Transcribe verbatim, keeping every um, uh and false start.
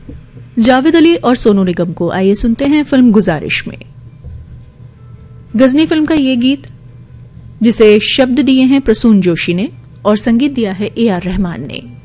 जावेद अली और सोनू निगम को आइए सुनते हैं फिल्म गुजारिश में। गजनी फिल्म का ये गीत, जिसे शब्द दिए हैं प्रसून जोशी ने और संगीत दिया है ए आर रहमान ने।